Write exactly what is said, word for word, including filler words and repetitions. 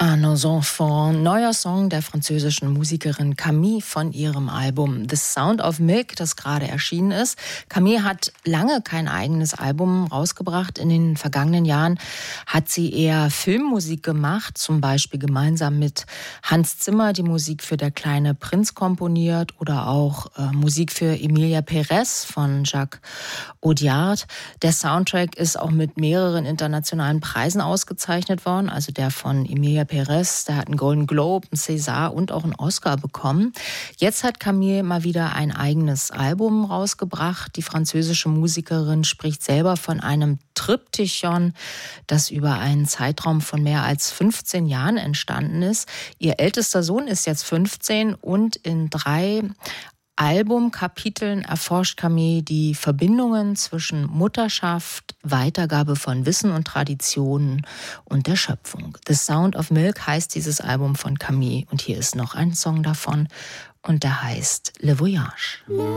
À nos enfants, neuer Song der französischen Musikerin Camille von ihrem Album The Sound of Milk, das gerade erschienen ist. Camille hat lange kein eigenes Album rausgebracht. In den vergangenen Jahren hat sie eher Filmmusik gemacht, zum Beispiel gemeinsam mit Hans Zimmer die Musik für Der kleine Prinz komponiert oder auch äh, Musik für Emilia Pérez von Jacques Audiard. Der Soundtrack ist auch mit mehreren internationalen Preisen ausgezeichnet worden, also der von Emilia Pérez, der hat einen Golden Globe, einen César und auch einen Oscar bekommen. Jetzt hat Camille mal wieder ein eigenes Album rausgebracht. Die französische Musikerin spricht selber von einem Triptychon, das über einen Zeitraum von mehr als fünfzehn Jahren entstanden ist. Ihr ältester Sohn ist jetzt fünfzehn und in drei Albumkapiteln erforscht Camille die Verbindungen zwischen Mutterschaft, Weitergabe von Wissen und Traditionen und der Schöpfung. The Sound of Milk heißt dieses Album von Camille und hier ist noch ein Song davon und der heißt Le Voyage.